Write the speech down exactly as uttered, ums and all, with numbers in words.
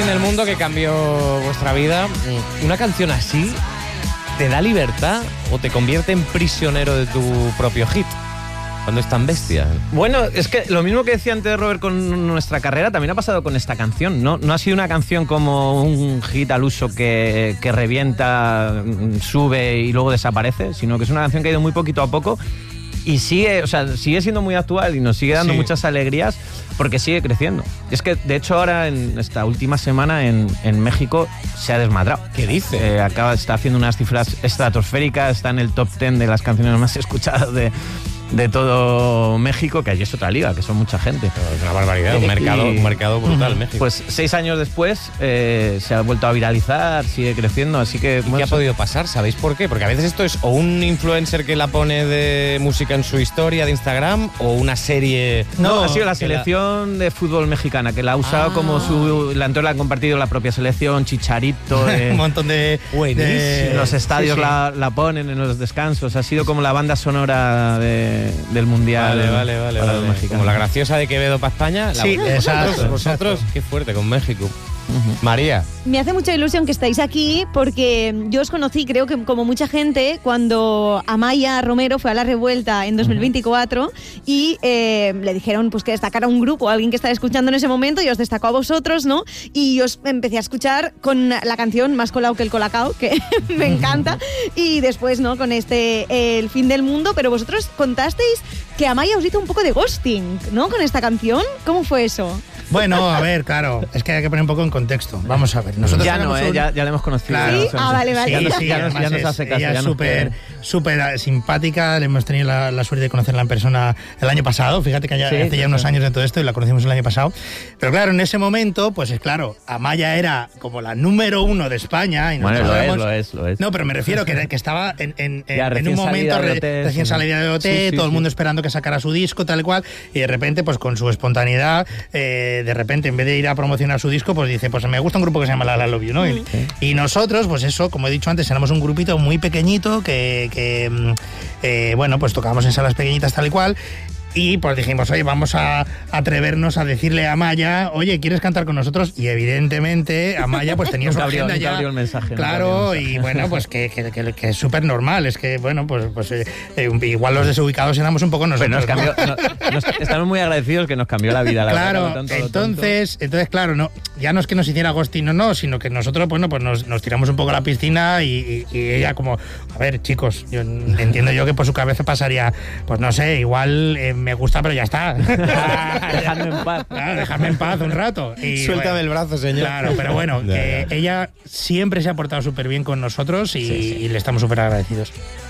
fin del mundo que cambió vuestra vida. ¿Una canción así te da libertad o te convierte en prisionero de tu propio hit? Cuando es tan bestia. Bueno, es que lo mismo que decía antes Robert con nuestra carrera, también ha pasado con esta canción. No, no ha sido una canción como un hit al uso que, que revienta, sube y luego desaparece, sino que es una canción que ha ido muy poquito a poco y sigue, o sea, sigue siendo muy actual y nos sigue dando sí. muchas alegrías porque sigue creciendo. Y es que, de hecho, ahora en esta última semana en, en México se ha desmadrado. ¿Qué dice? Eh, acaba, está haciendo unas cifras estratosféricas, está en el top ten de las canciones más escuchadas de... de todo México, que allí es otra liga, que son mucha gente. Es una barbaridad, un mercado, un mercado brutal, México. Pues seis años después eh, se ha vuelto a viralizar, sigue creciendo, así que... ¿Y bueno, qué ha podido pasar? ¿Sabéis por qué? Porque a veces esto es o un influencer que la pone de música en su historia de Instagram o una serie... No, no ha sido la selección la... de fútbol mexicana, que la ha usado ah. como su... La, entonces la ha compartido la propia selección, Chicharito... Eh, un montón de... de los estadios sí, sí. La, la ponen en los descansos, ha sido como la banda sonora de... del mundial. Vale, vale, vale. Para vale. los mexicanos. Como la graciosa de Quevedo para España. La sí, exacto. Vosotros, qué fuerte con México. Uh-huh. María. Me hace mucha ilusión que estáis aquí porque yo os conocí, creo que como mucha gente, cuando Amaya Romero fue a La Revuelta en dos mil veinticuatro uh-huh. y eh, le dijeron pues que destacara un grupo, alguien que estaba escuchando en ese momento y os destacó a vosotros, ¿no? Y os empecé a escuchar con la canción Más colao que el colacao, que me encanta, y después, ¿no? Con este eh, El fin del mundo, pero vosotros contasteis que Amaya os hizo un poco de ghosting, ¿no? Con esta canción. ¿Cómo fue eso? Bueno, a ver, claro, es que hay que poner un poco en contexto. Vamos a ver. Nosotros ya no, eh, un... ya, ya la hemos conocido. Claro. ¿Sí? Ah, vale, vale. Sí, ya, sí, ya, nos, ya nos hace caso. Ella es súper no súper simpática, le hemos tenido la, la suerte de conocerla en persona el año pasado, fíjate que ya, sí, hace sí, ya unos sí. años de todo esto y la conocimos el año pasado. Pero claro, en ese momento, pues es claro, Amaya era como la número uno de España. Y bueno, lo sabemos, es, lo es, lo es. No, pero me refiero que, que estaba en, en, ya, en un momento re, T, recién sí, salida de O T, sí, sí, todo el mundo sí. esperando que sacara su disco, tal y cual, y de repente, pues con su espontaneidad, eh, de repente, en vez de ir a promocionar su disco, pues dice, pues me gusta un grupo que se llama La La Love You, ¿no? Sí. Y, y nosotros, pues eso, como he dicho antes, éramos un grupito muy pequeñito que, que eh, bueno, pues tocábamos en salas pequeñitas tal y cual. Y pues dijimos, oye, vamos a atrevernos a decirle a Amaya, oye, ¿quieres cantar con nosotros? Y evidentemente Amaya pues tenía su agenda ya. El mensaje, claro, el mensaje. Y bueno, pues que, que, que, que es súper normal. Es que, bueno, pues, pues eh, igual los desubicados éramos un poco nosotros. Pero nos cambió, no, nos, estamos muy agradecidos que nos cambió la vida. La claro, verdad, tanto, entonces, tanto. entonces, claro, no, ya no es que nos hiciera ghosting, no, no, sino que nosotros, bueno, pues nos, nos tiramos un poco a la piscina y, y, y ella como, a ver, chicos, yo entiendo yo que por su cabeza pasaría, pues no sé, igual eh, me gusta, pero ya está. Dejadme en paz. Claro, dejadme en paz un rato. Y, suéltame bueno, el brazo, señor. Claro, pero bueno, que ella siempre se ha portado súper bien con nosotros y, sí, sí. y le estamos súper agradecidos.